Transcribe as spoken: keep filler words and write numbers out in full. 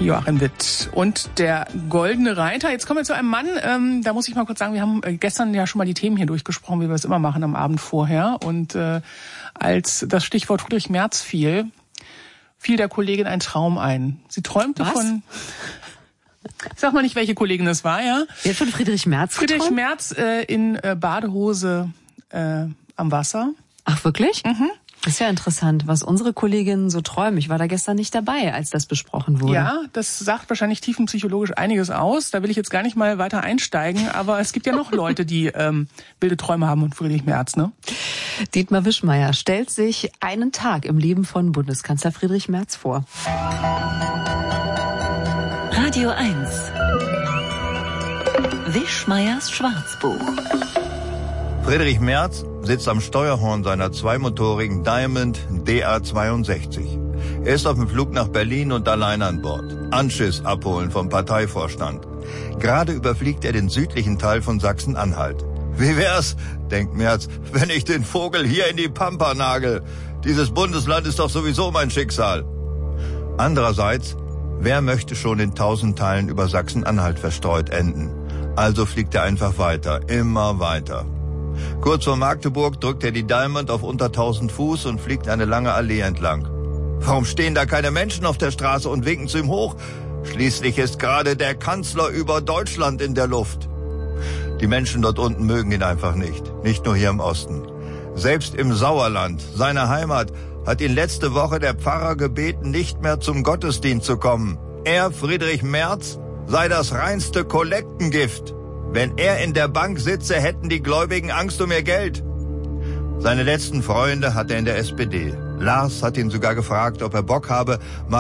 Joachim Witt und der Goldene Reiter. Jetzt kommen wir zu einem Mann, ähm, da muss ich mal kurz sagen, wir haben äh, gestern ja schon mal die Themen hier durchgesprochen, wie wir es immer machen am Abend vorher. Und äh, als das Stichwort Friedrich Merz fiel, fiel der Kollegin ein Traum ein. Sie träumte Was? von... Ich sag mal nicht, welche Kollegin es war, ja? Wer von Friedrich Merz Friedrich geträumt? Merz äh, in äh, Badehose äh, am Wasser. Ach, wirklich? Mhm. Das ist ja interessant, was unsere Kolleginnen so träumen. Ich war da gestern nicht dabei, als das besprochen wurde. Ja, das sagt wahrscheinlich tiefenpsychologisch einiges aus. Da will ich jetzt gar nicht mal weiter einsteigen. Aber es gibt ja noch Leute, die ähm, wilde Träume haben und Friedrich Merz, ne? Dietmar Wischmeier stellt sich einen Tag im Leben von Bundeskanzler Friedrich Merz vor. Radio eins. Wischmeiers Schwarzbuch. Friedrich Merz sitzt am Steuerhorn seiner zweimotorigen Diamond D A zweiundsechzig. Er ist auf dem Flug nach Berlin und allein an Bord. Anschiss abholen vom Parteivorstand. Gerade überfliegt er den südlichen Teil von Sachsen-Anhalt. Wie wär's, denkt Merz, wenn ich den Vogel hier in die Pampa nagel? Dieses Bundesland ist doch sowieso mein Schicksal. Andererseits, wer möchte schon in tausend Teilen über Sachsen-Anhalt verstreut enden? Also fliegt er einfach weiter, immer weiter. Kurz vor Magdeburg drückt er die Diamond auf unter tausend Fuß und fliegt eine lange Allee entlang. Warum stehen da keine Menschen auf der Straße und winken zu ihm hoch? Schließlich ist gerade der Kanzler über Deutschland in der Luft. Die Menschen dort unten mögen ihn einfach nicht, nicht nur hier im Osten. Selbst im Sauerland, seiner Heimat, hat ihn letzte Woche der Pfarrer gebeten, nicht mehr zum Gottesdienst zu kommen. Er, Friedrich Merz, sei das reinste Kollektengift. Wenn er in der Bank sitze, hätten die Gläubigen Angst um ihr Geld. Seine letzten Freunde hat er in der S P D. Lars hat ihn sogar gefragt, ob er Bock habe, mal